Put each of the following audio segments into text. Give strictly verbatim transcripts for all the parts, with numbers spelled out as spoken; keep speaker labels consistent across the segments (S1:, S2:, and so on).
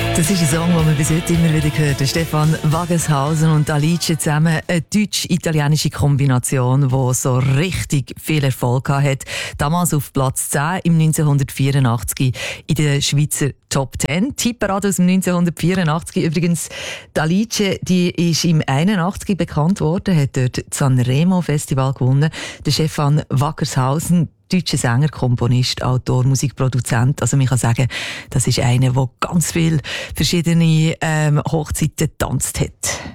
S1: Das ist ein Song, den man bis heute immer wieder hört. Stefan Wageshausen und Alice zusammen. Eine deutsch-italienische Kombination, die so richtig viel Erfolg hatte. Damals auf Platz zehn im neunzehnhundertvierundachtzig in der Schweizer Top zehn. Tipperade aus dem neunzehnhundertvierundachtzig. Übrigens, die Alice, die ist im einundachtzig bekannt worden, hat dort das Sanremo Festival gewonnen. Der Stefan Wageshausen, deutscher Sänger, Komponist, Autor, Musikproduzent. Also man kann sagen, das ist einer, der ganz viele verschiedene ähm, Hochzeiten getanzt hat.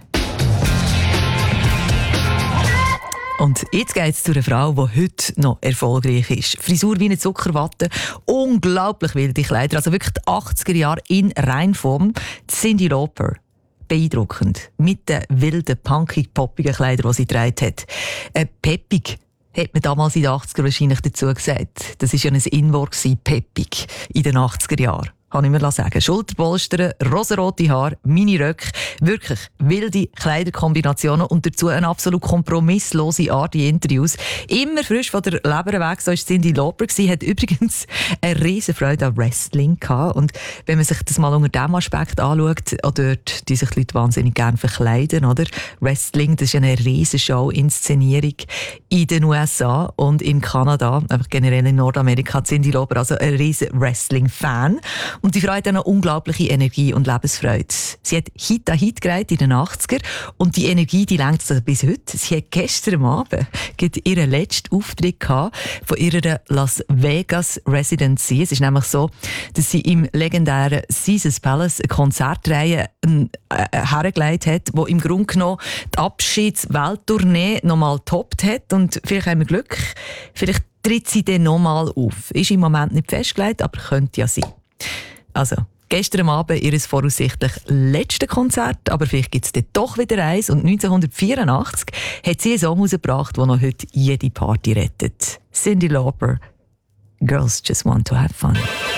S1: Und jetzt geht es zu einer Frau, die heute noch erfolgreich ist. Frisur wie eine Zuckerwatte, unglaublich wilde Kleider, also wirklich die achtziger Jahre in Reinform. Cyndi Lauper. Beeindruckend. Mit den wilden, punkig-poppigen Kleidern, die sie getragen hat. Äh, peppig. Hat man damals in den achtziger wahrscheinlich dazu gesagt. Das war ja ein In-Wort, peppig, in den achtziger Jahren. Kann ich mir sagen. Schulterpolstern, rosarote Haare, Mini-Röcke, wirklich wilde Kleiderkombinationen und dazu eine absolut kompromisslose Art in Interviews. Immer frisch von der Leber weg, so war Cyndi Lauper. Sie hat übrigens eine riesen Freude an Wrestling gehabt. Und wenn man sich das mal unter diesem Aspekt anschaut, auch dort die sich die Leute wahnsinnig gerne verkleiden, oder? Wrestling, das ist eine riesen Show-Inszenierung in den U S A und in Kanada, einfach generell in Nordamerika. Cyndi Lauper, also ein riesen Wrestling-Fan. Und die Frau hat eine unglaubliche Energie und Lebensfreude. Sie hat Hit an Hit gereiht in den achtziger und die Energie, die lenkt sie bis heute. Sie hat gestern Abend ihren letzten Auftritt gehabt von ihrer Las Vegas Residency. Es ist nämlich so, dass sie im legendären Caesars Palace eine Konzertreihe äh, hergelegt hat, die im Grunde genommen die Abschieds-Welttournee nochmal getoppt hat. Und vielleicht haben wir Glück, vielleicht tritt sie dann nochmal auf. Ist im Moment nicht festgelegt, aber könnte ja sein. Also, gestern Abend ihr voraussichtlich letztes Konzert, aber vielleicht gibt es dann doch wieder eins. Und neunzehnhundertvierundachtzig hat sie einen Song herausgebracht, der noch heute jede Party rettet. Cyndi Lauper, Girls Just Want to Have Fun.